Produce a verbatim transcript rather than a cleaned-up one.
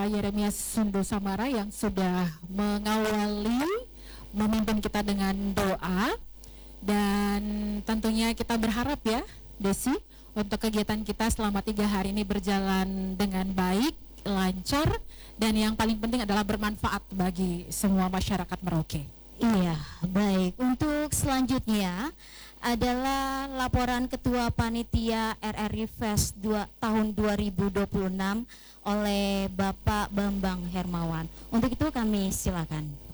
Bapak Yeremias Sundo Samara yang sudah mengawali memimpin kita dengan doa. Dan tentunya kita berharap ya Desi, untuk kegiatan kita selama tiga hari ini berjalan dengan baik, lancar, dan yang paling penting adalah bermanfaat bagi semua masyarakat Merauke. Iya, baik. Untuk selanjutnya adalah laporan Ketua Panitia R R I Fest dua, tahun dua ribu dua puluh enam oleh Bapak Bambang Hermawan. Untuk itu kami silakan.